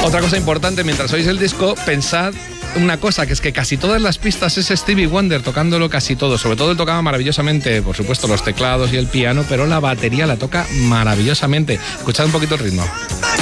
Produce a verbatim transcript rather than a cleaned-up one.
Otra cosa importante, mientras oís el disco, pensad una cosa, que es que casi todas las pistas es Stevie Wonder tocándolo casi todo. Sobre todo él tocaba maravillosamente, por supuesto, los teclados y el piano, pero la batería la toca maravillosamente. Escuchad un poquito el ritmo.